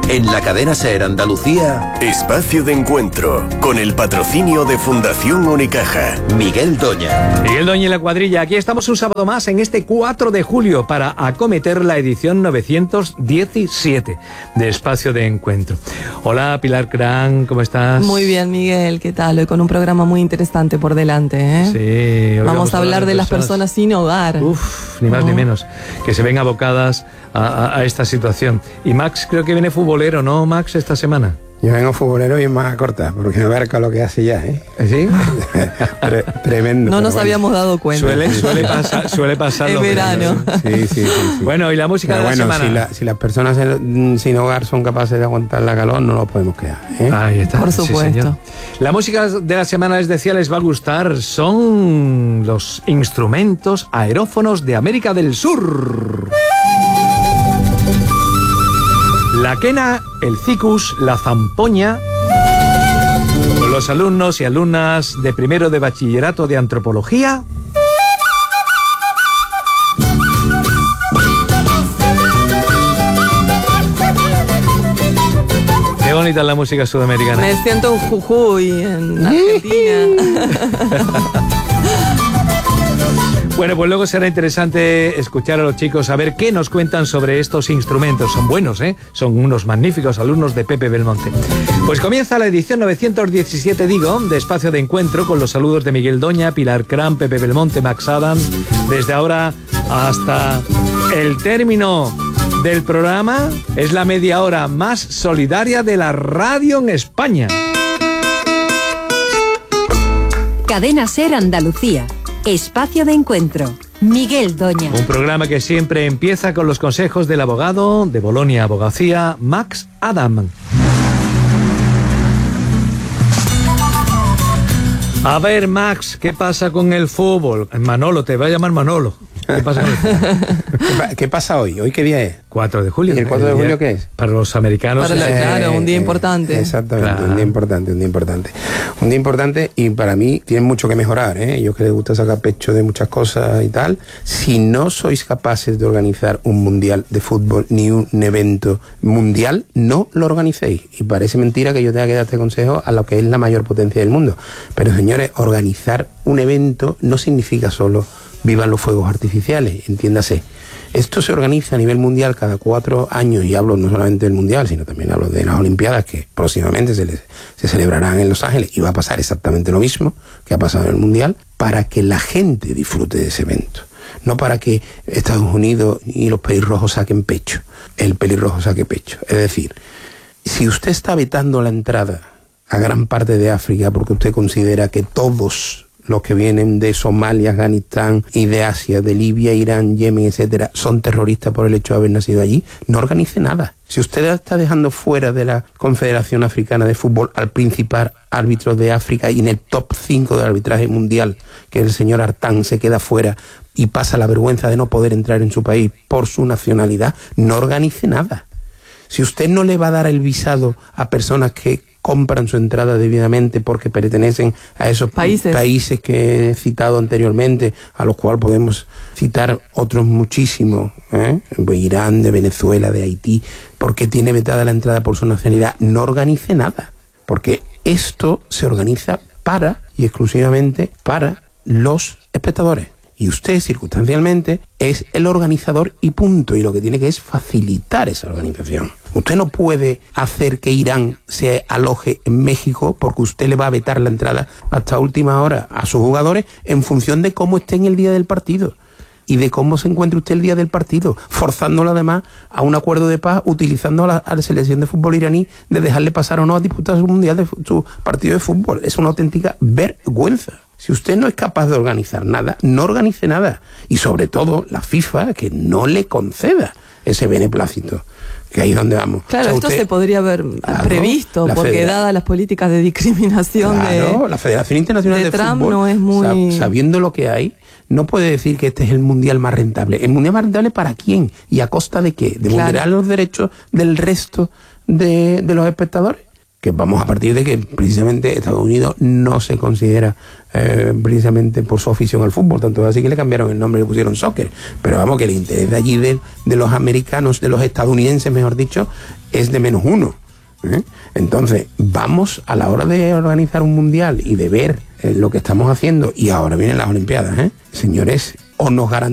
En la cadena SER Andalucía, Espacio de Encuentro, con el patrocinio de Fundación Unicaja. Miguel Doña. Miguel Doña y la cuadrilla. Aquí estamos un sábado más en este 4 de julio para acometer la edición 917 de Espacio de Encuentro. Hola Pilar Cran, ¿cómo estás? Muy bien, Miguel, ¿qué tal? Hoy con un programa muy interesante por delante, ¿eh? Sí. Vamos a hablar de las personas sin hogar. Uf, ni más ni menos. Que se ven abocadas a esta situación. Y Max creo que viene futbolero, ¿no, Max, esta semana? Yo vengo futbolero y en más corta, porque no verca lo que hace ya, ¿eh? ¿Sí? Tremendo. No nos habíamos dado cuenta. Suele pasar. En verano. Sí. Bueno, y la música pero de la semana. Si las personas sin hogar son capaces de aguantar la calor, no los podemos quedar, ¿eh? Ahí está. Por supuesto. Sí, la música de la semana, les decía, les va a gustar. Son los instrumentos aerófonos de América del Sur. La quena, el cicus, la zampoña. Los alumnos y alumnas de primero de bachillerato de antropología. Qué bonita es la música sudamericana. Me siento en Jujuy, en Argentina. Bueno, pues luego será interesante escuchar a los chicos a ver qué nos cuentan sobre estos instrumentos. Son buenos, ¿eh? Son unos magníficos alumnos de Pepe Belmonte. Pues comienza la edición 917, de Espacio de Encuentro, con los saludos de Miguel Doña, Pilar Cran, Pepe Belmonte, Max Adam. Desde ahora hasta el término del programa, es la media hora más solidaria de la radio en España. Cadena SER Andalucía. Espacio de Encuentro. Miguel Doña. Un programa que siempre empieza con los consejos del abogado de Bolonia Abogacía, Max Adam. A ver, Max, ¿qué pasa con el fútbol? Manolo, te va a llamar Manolo. ¿Qué pasa con el fútbol? ¿Qué pasa hoy? ¿Hoy qué día es? 4 de julio. ¿Y el 4 de julio qué es? Para los americanos. Claro, un día importante. Exactamente, Claro. un día importante y para mí tiene mucho que mejorar, ¿eh? Yo que les gusta sacar pecho de muchas cosas y tal. Si no sois capaces de organizar un mundial de fútbol ni un evento mundial, no lo organicéis. Y parece mentira que yo tenga que dar este consejo a lo que es la mayor potencia del mundo. Pero señores, organizar un evento no significa solo vivan los fuegos artificiales, entiéndase. Esto se organiza a nivel mundial cada 4 años, y hablo no solamente del mundial, sino también hablo de las Olimpiadas, que próximamente se celebrarán en Los Ángeles, y va a pasar exactamente lo mismo que ha pasado en el mundial, para que la gente disfrute de ese evento. No para que Estados Unidos y los pelirrojos saquen pecho, el pelirrojo saque pecho. Es decir, si usted está vetando la entrada a gran parte de África porque usted considera que todos los que vienen de Somalia, Afganistán y de Asia, de Libia, Irán, Yemen, etcétera, son terroristas por el hecho de haber nacido allí, no organice nada. Si usted está dejando fuera de la Confederación Africana de Fútbol al principal árbitro de África y en el top 5 del arbitraje mundial, que el señor Artán, se queda fuera y pasa la vergüenza de no poder entrar en su país por su nacionalidad, no organice nada. Si usted no le va a dar el visado a personas que compran su entrada debidamente porque pertenecen a esos países que he citado anteriormente, a los cuales podemos citar otros muchísimos, de Irán, de Venezuela, de Haití, porque tiene vetada la entrada por su nacionalidad, no organice nada, porque esto se organiza para y exclusivamente para los espectadores. Y usted, circunstancialmente, es el organizador y punto. Y lo que tiene que es facilitar esa organización. Usted no puede hacer que Irán se aloje en México porque usted le va a vetar la entrada hasta última hora a sus jugadores en función de cómo esté en el día del partido. Y de cómo se encuentre usted el día del partido, forzándolo además a un acuerdo de paz, utilizando a la selección de fútbol iraní de dejarle pasar o no a disputar su mundial de su partido de fútbol. Es una auténtica vergüenza. Si usted no es capaz de organizar nada, no organice nada. Y sobre todo la FIFA, que no le conceda ese beneplácito, que ahí es donde vamos. Claro, o sea, esto usted, se podría haber previsto, porque dadas las políticas de discriminación la Federación Internacional de Trump Fútbol, no es muy... sabiendo lo que hay, no puede decir que este es el mundial más rentable. ¿El mundial más rentable para quién? ¿Y a costa de qué? ¿De vulnerar los derechos del resto de los espectadores? que vamos a partir de que precisamente Estados Unidos no se considera precisamente por su afición al fútbol, tanto así que le cambiaron el nombre y le pusieron soccer, pero vamos, que el interés de allí de los americanos, de los estadounidenses mejor dicho, es de -1. Entonces, vamos a la hora de organizar un mundial y de ver lo que estamos haciendo, y ahora vienen las Olimpiadas, señores, o nos garantizamos